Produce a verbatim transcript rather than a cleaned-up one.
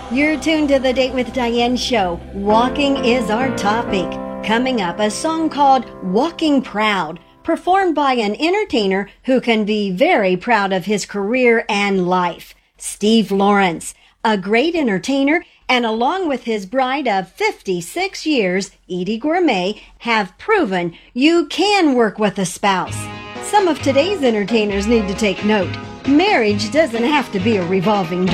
You're tuned to the Date with Diane show. Walking is our topic. Coming up, a song called Walking Proud, performed by an entertainer who can be very proud of his career and life, Steve Lawrence, a great entertainer, and along with his bride of fifty-six years, Edie Gourmet, have proven you can work with a spouse. Some of today's entertainers need to take note. Marriage doesn't have to be a revolving door.